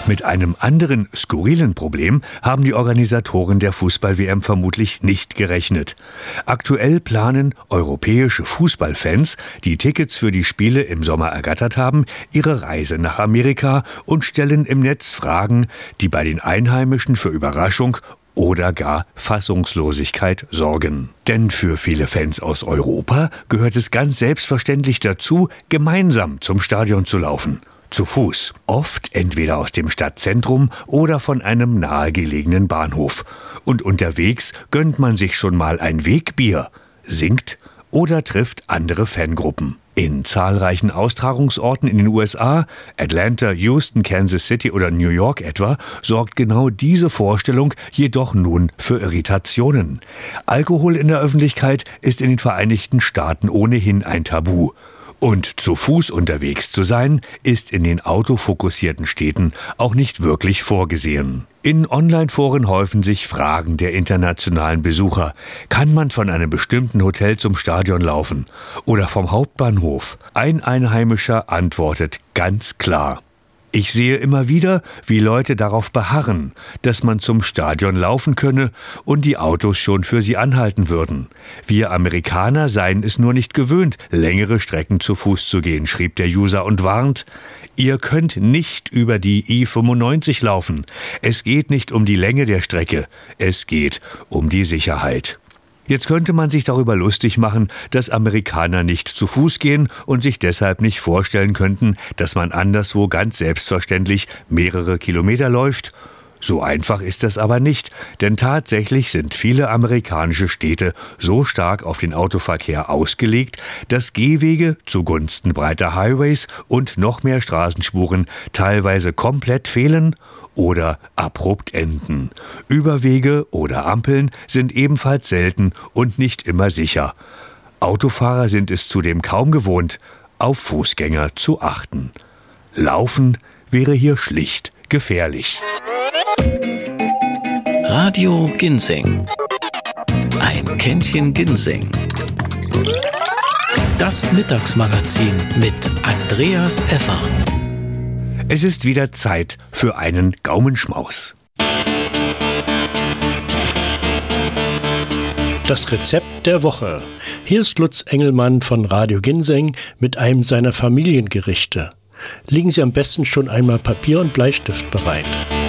Mit einem anderen skurrilen Problem haben die Organisatoren der Fußball-WM vermutlich nicht gerechnet. Aktuell planen europäische Fußballfans, die Tickets für die Spiele im Sommer ergattert haben, ihre Reise nach Amerika und stellen im Netz Fragen, die bei den Einheimischen für Überraschung oder gar Fassungslosigkeit sorgen. Denn für viele Fans aus Europa gehört es ganz selbstverständlich dazu, gemeinsam zum Stadion zu laufen. Zu Fuß, oft entweder aus dem Stadtzentrum oder von einem nahegelegenen Bahnhof. Und unterwegs gönnt man sich schon mal ein Wegbier, singt oder trifft andere Fangruppen. In zahlreichen Austragungsorten in den USA, Atlanta, Houston, Kansas City oder New York etwa, sorgt genau diese Vorstellung jedoch nun für Irritationen. Alkohol in der Öffentlichkeit ist in den Vereinigten Staaten ohnehin ein Tabu. Und zu Fuß unterwegs zu sein, ist in den autofokussierten Städten auch nicht wirklich vorgesehen. In Online-Foren häufen sich Fragen der internationalen Besucher. Kann man von einem bestimmten Hotel zum Stadion laufen? Oder vom Hauptbahnhof? Ein Einheimischer antwortet ganz klar: Ich sehe immer wieder, wie Leute darauf beharren, dass man zum Stadion laufen könne und die Autos schon für sie anhalten würden. Wir Amerikaner seien es nur nicht gewöhnt, längere Strecken zu Fuß zu gehen, schrieb der User und warnt: Ihr könnt nicht über die I-95 laufen. Es geht nicht um die Länge der Strecke, es geht um die Sicherheit. Jetzt könnte man sich darüber lustig machen, dass Amerikaner nicht zu Fuß gehen und sich deshalb nicht vorstellen könnten, dass man anderswo ganz selbstverständlich mehrere Kilometer läuft. So einfach ist das aber nicht, denn tatsächlich sind viele amerikanische Städte so stark auf den Autoverkehr ausgelegt, dass Gehwege zugunsten breiter Highways und noch mehr Straßenspuren teilweise komplett fehlen oder abrupt enden. Überwege oder Ampeln sind ebenfalls selten und nicht immer sicher. Autofahrer sind es zudem kaum gewohnt, auf Fußgänger zu achten. Laufen wäre hier schlicht gefährlich. Radio Ginseng. Ein Kännchen Ginseng. Das Mittagsmagazin mit Andreas Effer. Es ist wieder Zeit für einen Gaumenschmaus. Das Rezept der Woche. Hier ist Lutz Engelmann von Radio Ginseng mit einem seiner Familiengerichte. Legen Sie am besten schon einmal Papier und Bleistift bereit.